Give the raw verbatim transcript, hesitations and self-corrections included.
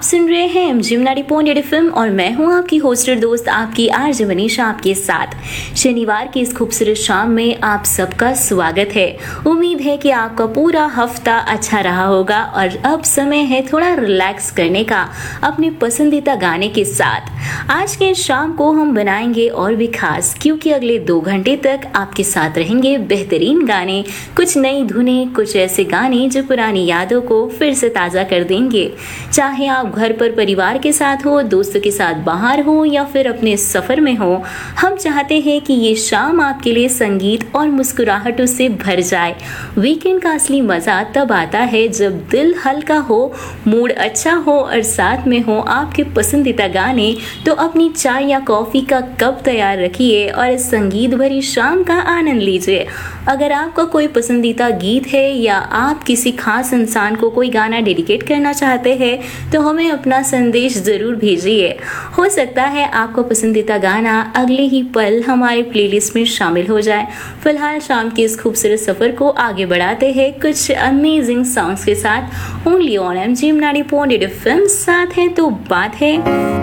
सुन रहे हैं एमजी नाड़ी पॉइंट फिल्म और मैं हूं आपकी होस्टर दोस्त आपकी आरजे मनीषा आपके साथ। शनिवार की इस खूबसूरत शाम में आप सबका स्वागत है। उम्मीद है कि आपका पूरा हफ्ता अच्छा रहा होगा और अब समय है थोड़ा रिलैक्स करने का अपने पसंदीदा गाने के साथ। आज के शाम को हम बनाएंगे और भी खास, क्योंकि अगले दो घंटे तक आपके साथ रहेंगे बेहतरीन गाने, कुछ नई धुनें, कुछ ऐसे गाने जो पुरानी यादों को फिर से ताज़ा कर देंगे। चाहे आप घर पर परिवार के साथ हो, दोस्तों के साथ बाहर हो या फिर अपने सफर में हो, हम चाहते हैं कि ये शाम आपके लिए संगीत और मुस्कुराहटों से भर जाए। वीकेंड का असली मजा तब आता है जब दिल हल्का हो, मूड अच्छा हो और साथ में हो आपके पसंदीदा गाने। तो अपनी चाय या कॉफी का कप तैयार रखिए और इस संगीत भरी शाम का आनंद लीजिए। अगर आपका कोई पसंदीदा गीत है या आप किसी खास इंसान को कोई गाना डेडिकेट करना चाहते हैं तो हमें अपना संदेश जरूर भेजिए। हो सकता है आपका पसंदीदा गाना अगले ही पल हमारे प्लेलिस्ट में शामिल हो जाए। फिलहाल शाम के इस खूबसूरत सफर को आगे बढ़ाते हैं कुछ अमेजिंग सॉन्ग्स के साथ। ओनली ऑन एमजी नाड़ी पॉइंट एफ एम साथ है तो बात है।